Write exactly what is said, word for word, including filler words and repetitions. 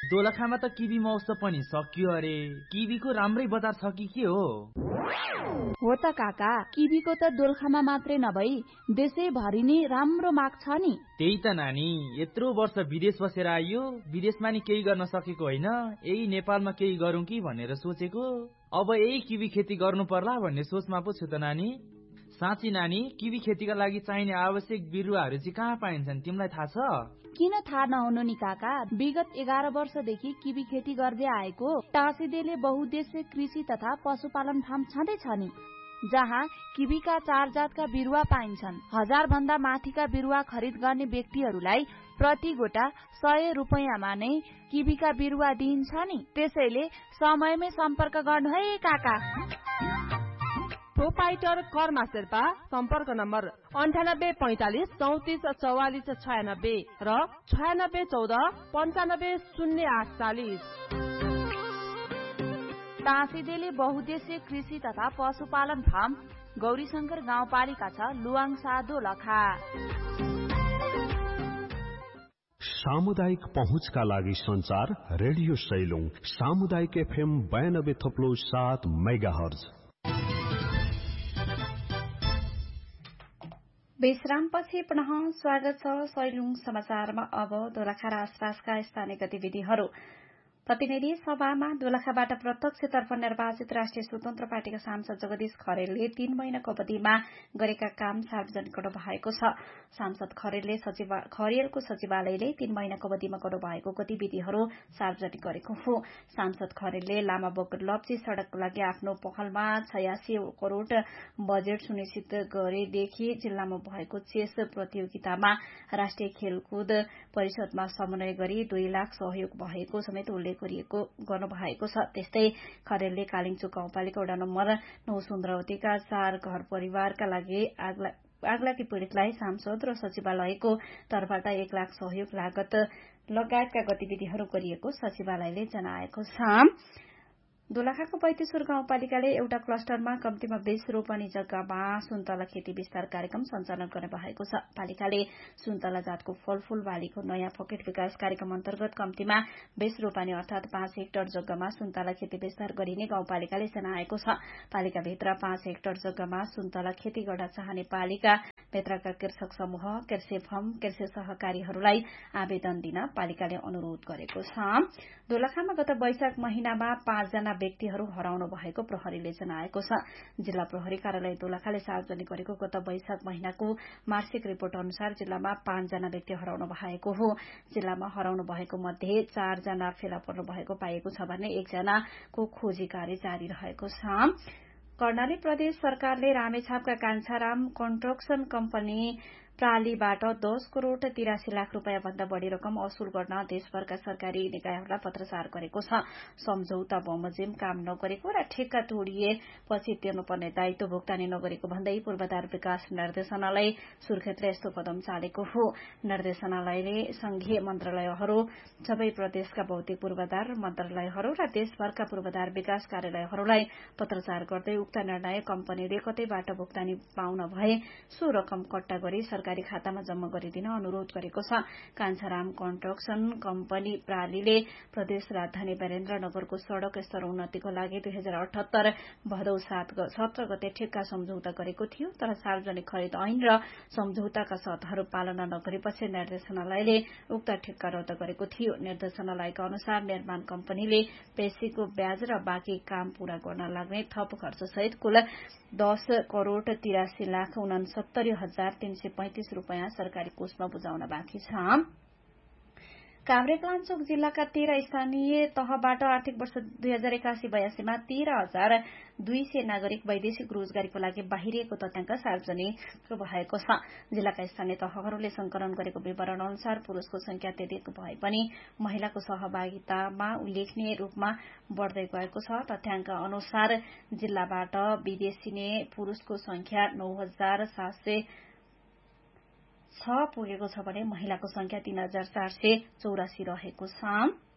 दोलखामा त किबी महोत्सव पनि सकियो अरे। किबीको राम्रै बजार छ कि के हो? हो त काका, किबीको त दोलखामा मात्रै नभई देशैभरि नै राम्रो माग छ नि। त्यही त नानी, यत्रो वर्ष विदेश बसेर आइयो, विदेशमा नि केही गर्न सकेको होइन, यही नेपालमा केही गरौँ कि भनेर सोचेको। अब यही किबी खेती गर्नु पर्ला भन्ने सोचमा पो छु त नानी। साँच्ची नानी, किबी खेतीका लागि चाहिने आवश्यक बिरुवाहरू चाहिँ कहाँ पाइन्छन्, तिमीलाई थाहा छ? किन थाहा नहुनु नि काका, विगत एघार वर्षदेखि किबी खेती गर्दै आएको टासीदेले बहुद्देश्य कृषि तथा पशुपालन फार्म छँदैछ नि, जहाँ किबीका चार जातका बिरुवा पाइन्छन्। हजार भन्दा माथिका बिरुवा खरिद गर्ने व्यक्तिहरूलाई प्रति गोटा सय रुपियाँमा नै किबीका बिरुवा दिइन्छ नि। त्यसैले समयमै सम्पर्क गर्नु है काका। प्रोपाइटर कर्मा शेर्पा, सम्पर्क नम्बर अन्ठानब्बे पैंतालिस चौतिस चौवालिस छयानब्बे र छयानब्बे चौध पन्चानब्बे शून्य आठ चालिस। टाँसीदेले बहुद्देश्य कृषि तथा पशुपालन फार्म, गौरीशंकर गाउँपालिका छ, लुवाङसा दोलखा। सामुदायिक पहुँचका लागि संचार रेडियो सैलुङ सामुदायिक एफएम बयानब्बे थप्लो सात मेगा हर्ज। विश्रामपछि पुनः स्वागत छ सैलुङ समाचारमा। अब दोलखा र आसपासका स्थानीय गतिविधिहरू। प्रतिनिधि सभामा दोलखाबाट प्रत्यक्षतर्फ निर्वाचित राष्ट्रिय स्वतन्त्र पार्टीका सांसद जगदीश खरेलले तीन महिनाको अवधिमा गरेका काम सार्वजनिक गर्नु भएको छ। सांसद खरेलले खरेलको सचिवालयले तीन महिनाको अवधिमा गर्नु भएको गतिविधिहरू सार्वजनिक गरेको हो। सांसद खरेलले लामा बगर लप्ची सड़कको लागि आफ्नो पहलमा छयासी करोड़ बजेट सुनिश्चित गरेदेखि जिल्लामा भएको चेस प्रतियोगितामा राष्ट्रिय खेलकुद परिषदमा समन्वय गरी दुई लाख सहयोग भएको समेत उल्लेख गरिएको गर्नुभएको छ। त्यस्तै खरेलले कालिङचोक गाउँपालिका वडा नम्बर नौ सुन्द्रावतीका चार घर परिवारका लागि आगलागी पीड़ितलाई सांसद र सचिवालयको तर्फबाट एक लाख सहयोग लागत लगायतका गतिविधिहरू गरिएको सचिवालयले जनाएको छ। दोलखाको बैतेश्वर गाउँपालिकाले एउटा क्लस्टरमा कम्तीमा बीस रोपनी जग्गामा सुन्तला खेती विस्तार कार्यक्रम सञ्चालन गर्ने भएको छ। पालिकाले सुन्तला जातको फलफूल बालीको नयाँ पकेट विकास कार्यक्रम अन्तर्गत कम्तीमा बीस रोपनी अर्थात पाँच हेक्टर जग्गामा सुन्तला खेती विस्तार गरिने गाउँपालिकाले जनाएको छ। पालिकाभित्र पाँच हेक्टर जग्गामा सुन्तला खेती गर्न चाहने पालिका भित्रका कृषक समूह, कृषि फर्म, कृषि सहकारीहरूलाई आवेदन दिन पालिकाले अनुरोध गरेको छ। दोलखामा गत वैशाख महिनामा पाँचजना व्यक्तिहरू हराउनु भएको प्रहरीले जनाएको छ। जिल्ला प्रहरी कार्यालय दोलखाले सार्वजनिक गरेको गत वैशाख महिनाको मासिक रिपोर्ट अनुसार जिल्लामा पाँचजना व्यक्ति हराउनु भएको हो। जिल्लामा हराउनु भएको मध्ये चारजना फेला पर्नु भएको पाइएको छ भने एकजनाको खोजी कार्य जारी रहेको छ। कर्णाली प्रदेश सरकारले रामेछापका कान्छाराम कन्स्ट्रक्सन कम्पनी प्रालीबाट दस करोड़ तिरासी लाख रूपियाँ भन्दा बढ़ी रकम असुल गर्न देशभरका सरकारी निकायहरूलाई पत्रचार गरेको छ। सम्झौता बमोजिम काम नगरेको र ठेक्का तोडिएपछि तिर्नुपर्ने दायित्व भुक्तानी नगरेको भन्दै पूर्वाधार विकास निर्देशनालय सुर्खेतले यस्तो कदम चालेको हो। निर्देशनालयले संघीय मन्त्रालयहरू, सबै प्रदेशका भौतिक पूर्वाधार मन्त्रालयहरू र देशभरका पूर्वाधार विकास कार्यालयहरूलाई पत्रचार गर्दै उक्त निर्णय कम्पनीले कतैबाट भुक्तानी पाउन भए सो रकम कट्टा गरी सरकारी खातामा जम्मा गरिदिन अनुरोध गरेको छ। कान्छाराम कन्स्ट्रक्सन कम्पनी प्रालीले प्रदेश राजधानी वीरेन्द्रनगरको सड़क स्तर उन्नतिको लागि दुई हजार अठहत्तर भदौ सत्र गते ठेक्का सम्झौता गरेको थियो, तर सार्वजनिक खरिद ऐन र सम्झौताका शर्तहरू पालना नगरेपछि निर्देशनालयले उक्त ठेक्का रद्द गरेको थियो। निर्देशनालयका अनुसार निर्माण कम्पनीले पेशीको ब्याज र बाँकी काम पूरा गर्न लाग्ने थप खर्च सहित कुल दस करोड़ तिरासी लाख उनसत्तरी हजार तीन सय पैंतिस रूपियाँ सरकारी कोषमा बुझाउन बाँकी छ। काभ्रेपलाञ्चोक जिल्लाका तेह्र स्थानीय तहबाट आर्थिक वर्ष दुई हजार एकासी बयासीमा तेह्र हजार दुई सय नागरिक वैदेशिक रोजगारीको लागि बाहिरिएको तथ्याङ्क सार्वजनिक भएको छ। जिल्लाका स्थानीय तहहरूले संकलन गरेको विवरण अनुसार पुरूषको संख्या त्यतिको भए पनि महिलाको सहभागितामा उल्लेखनीय रूपमा बढ़दै गएको छ। तथ्याङ्क अनुसार जिल्लाबाट विदेशिने पुरूषको संख्या नौ हजार सात सय छ पुगेको छ भने महिलाको संख्या तीन हजार चार सय चौरासी रहेको छ।